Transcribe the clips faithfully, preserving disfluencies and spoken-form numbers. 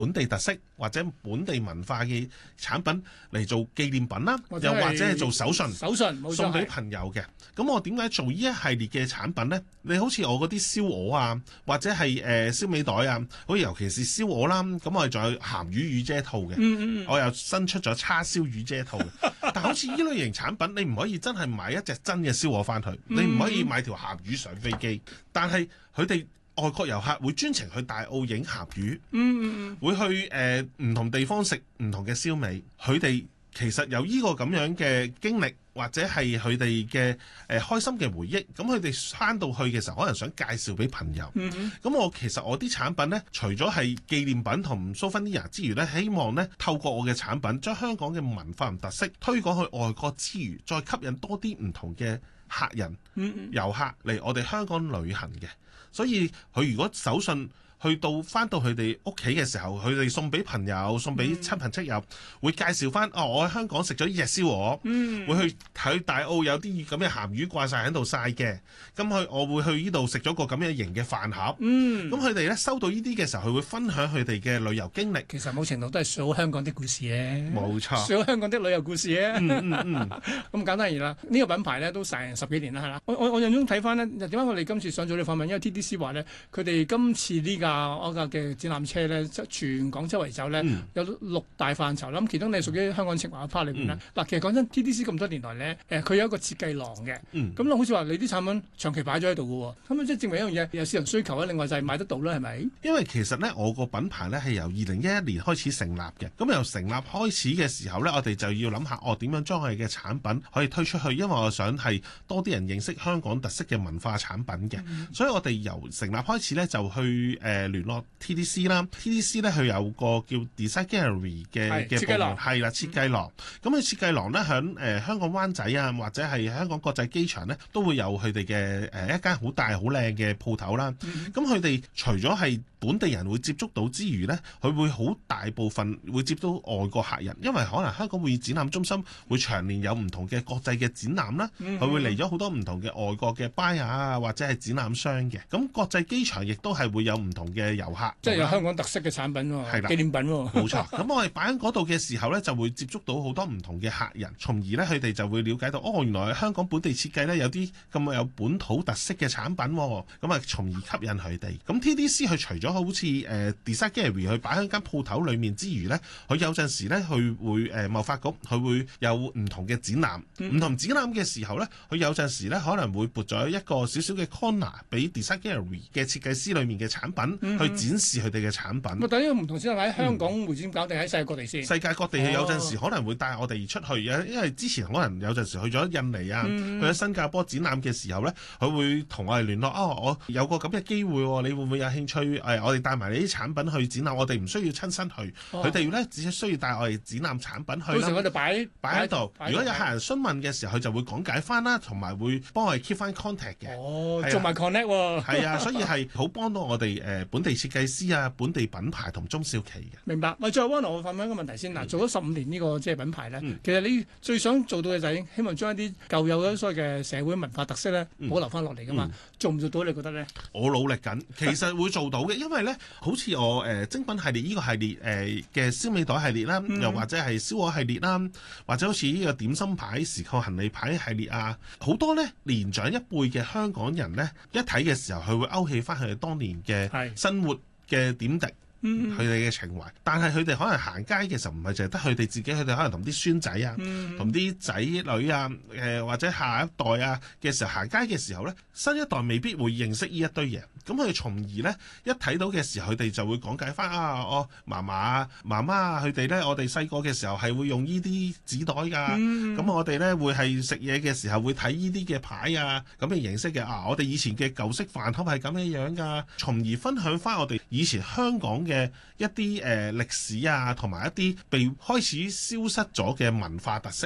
本地特色或者本地文化嘅產品嚟做紀念品啦，又或者係做手信， 手信冇錯送俾朋友嘅。咁我點解做呢一系列嘅產品呢？你好似我嗰啲燒鵝啊，或者係誒、呃、燒味袋啊，好似尤其是燒鵝啦，咁我哋仲有鹹魚雨遮套嘅， 嗯嗯我又新出咗叉燒雨遮套嘅。但好似呢類型產品，你唔可以真係買一隻真嘅燒鵝翻去，你唔可以買條鹹魚上飛機，但係佢哋外國遊客會專程去大澳影鹹魚， 嗯嗯嗯， 會去誒唔、呃、同地方食唔同嘅燒味，佢哋其實有呢個咁樣嘅經歷，或者係佢哋嘅誒開心嘅回憶，咁佢哋翻到去嘅時候，可能想介紹俾朋友。咁、 嗯、 我其實我啲產品呢，除咗係紀念品同 souvenir 之餘呢，希望呢透過我嘅產品，將香港嘅文化同特色推廣去外國之餘，再吸引多啲唔同嘅客人、 嗯嗯遊客嚟我哋香港旅行嘅。所以佢如果手信去到翻到佢哋屋企嘅時候，佢哋送俾朋友、送俾親朋戚友，嗯、會介紹翻哦，我喺香港食咗呢隻燒鵝， 嗯、 會去睇大澳有啲咁嘅鹹魚掛晒喺度晒嘅，咁佢我會去呢度食咗個咁嘅型嘅飯盒，咁佢哋咧收到呢啲嘅時候，佢會分享佢哋嘅旅遊經歷。 其實某程度都係說好香港的故事嘅， 冇錯， 說好香港的旅遊故事嘅。 嗯嗯嗯， 咁簡單而啦，呢、這個品牌咧都成十幾年啦，係啦。我我我印象中睇翻呢，點解我哋今次想做呢個訪問？因為 T D C 話呢，佢哋今次呢架我架嘅展覽車咧，全港周圍走咧， 嗯、 有六大範疇啦。咁其中你係屬於香港情懷嘅 part 裏邊咧。嗱、嗯，其實講真 ，T D C 咁多年來咧，誒、呃、佢有一個設計廊嘅。咁、嗯、好似話你啲產品長期擺咗喺度嘅喎，咁即係證明一樣嘢，有市場需求啊。另外就係買得到啦，係咪？因為其實咧，我個品牌咧係由二零一一年開始成立嘅。咁由成立開始嘅時候咧，我哋就要諗下，我、哦、點樣將我哋嘅產品可以推出去？因為我想係多啲人認識香港特色嘅文化產品嘅。嗯、所以我哋由成立開始咧，就去誒、呃、聯絡 T D C 啦。T D C 咧佢有個叫 Design Gallery 嘅嘅部門，係啦設計廊。咁佢設計廊咧響誒香港灣仔啊，或者係香港國際機場咧，都會有佢哋嘅誒一間好大好靚嘅鋪頭啦。咁佢哋除咗係本地人會接觸到之餘呢，佢會好大部分會接觸到外國客人，因為可能香港會議展覽中心會長年有唔同嘅國際嘅展覽啦，佢、嗯、會嚟咗好多唔同嘅外國嘅 buyer 啊，或者係展覽商嘅。咁國際機場亦都係會有唔同嘅遊客， 即係有香港特色嘅產品喎，係啦，紀念品喎， 冇錯。咁我哋擺喺嗰度嘅時候呢，就會接觸到好多唔同嘅客人，從而呢，佢哋就會了解到，哦，原來香港本地設計呢，有啲咁有本土特色嘅產品，咁啊從而吸引佢哋。咁 T D C 佢除咗好似誒、呃、Design Gallery 去擺喺間鋪頭裏面之餘呢，佢有陣時呢，佢會誒貿發局佢會有唔同嘅展覽，唔、嗯、同展覽嘅時候呢，佢有陣時呢可能會撥咗一個少少嘅 corner 俾 Design Gallery 嘅設計師裏面嘅產品、嗯、去展示佢哋嘅產品。 但係呢個唔同展覽喺香港會展搞定喺世界各地先？世界各地佢有陣時可能會帶我哋出去，因為之前可能有陣時去咗印尼啊，嗯、去咗新加坡展覽嘅時候呢，佢會同我哋聯絡，哦，我有個咁嘅機會，你會唔會有興趣？誒、哎，我哋帶埋你啲產品去展覽，我哋唔需要親身去，佢哋咧只係需要帶我哋展覽產品去。 到時我哋擺擺喺度，如果有客人詢問嘅時候，佢就會講解翻啦，同埋會幫我哋 keep 翻 contact 嘅。 哦，做埋 connect 喎。 係啊，所以係好幫到我哋誒本地設計師啊、本地品牌同中小企嘅。 明白。喂，最後溫我問翻一個問題先嗱，做咗十五年呢個即係品牌咧，嗯、其實你最想做到嘅就係希望將一啲舊有嘅所謂嘅社會文化特色咧保留翻落嚟噶嘛？嗯、做唔做到？你覺得咧？ 我努力緊，其實會做到嘅，因為咧，好似我誒、呃、精品系列呢個系列誒嘅燒味袋系列啦，嗯、又或者係燒鵝系列啦，或者好似呢個點心牌、時購行李牌系列啊，好多咧年長一輩嘅香港人咧，一睇嘅時候，佢會勾起翻佢哋當年嘅生活嘅點滴。佢哋嘅情懷，但係佢哋可能行街嘅時候唔係淨係得佢哋自己，佢哋可能同啲孫仔啊，同啲仔女啊，誒、呃、或者下一代啊嘅時候行街嘅時候咧，新一代未必會認識呢一堆嘢，咁佢哋從而咧一睇到嘅時候，佢哋就會講解翻啊，我嫲嫲啊、媽媽啊，佢哋咧，我哋細個嘅時候係會用呢啲紙袋㗎，咁、嗯、我哋咧會係食嘢嘅時候會睇呢啲嘅牌啊，咁嘅形式嘅啊，我哋以前嘅舊式飯盒係咁嘅樣㗎，從而分享翻我哋以前香港嘅一啲誒歷史啊，同埋一啲被開始消失咗嘅文化特色咯。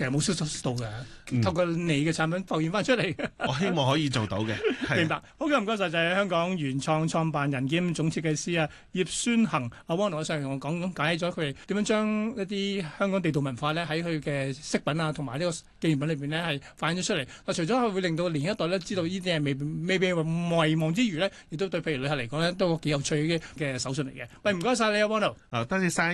其實冇消失到嘅， 嗯透過你嘅產品浮現翻出嚟。 我希望可以做到嘅。係明白，好嘅，唔該晒，就係香港原創創辦人兼總設計師啊葉宣行阿汪同我上嚟同我講咁解咗佢哋點樣將一啲香港地道文化咧喺佢嘅飾品啊同埋呢個紀念品裏邊咧係反映咗出嚟。嗱，除咗佢會令到年一代咧知道呢啲係未未被遺忘之餘咧，亦都對譬如旅客嚟講咧都幾有趣嘅嘅手信嚟嘅。喂，唔該晒你啊，汪導。 啊，多謝晒。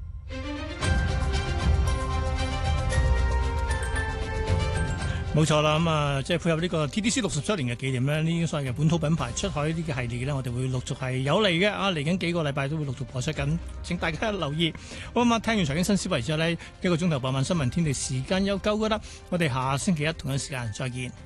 冇錯啦，咁啊，即係配合呢個 T D C 六十周年嘅紀念咧，呢啲所謂嘅本土品牌出海呢啲嘅系列咧，我哋會陸續係有嚟嘅啊！嚟緊幾個禮拜都會陸續播出緊，請大家留意。好咁啊，聽完財經新思維之後呢，一個鐘頭百萬新聞天地時間有夠噶啦，我哋下星期一同一時間再見。